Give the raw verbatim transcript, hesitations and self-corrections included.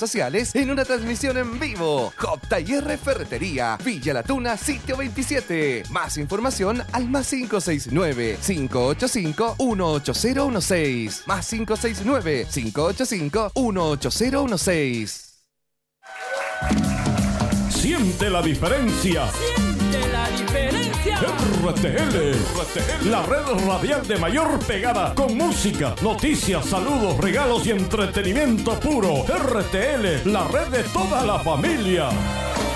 sociales en una transmisión en vivo. J y R Ferretería, Villa La Tuna, sitio veintisiete. Más información al más cinco seis nueve, cinco ocho cinco, uno ocho cero uno seis. Más cinco seis nueve, cinco ocho cinco, uno ocho cero uno seis. Siente la diferencia. Siente la diferencia. R T L, la red radial de mayor pegada, con música, noticias, saludos, regalos y entretenimiento puro. R T L, la red de toda la familia.